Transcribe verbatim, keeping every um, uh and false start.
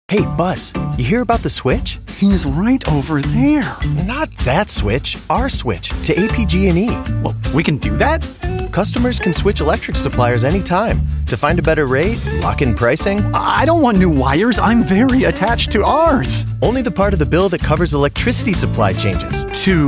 Hey, Buzz, you hear about the switch? He's right over there. Not that switch, our switch to A P G and E. Well, we can do that? Customers can switch electric suppliers anytime to find a better rate, lock in pricing. I don't want new wires. I'm very attached to ours. Only the part of the bill that covers electricity supply changes. To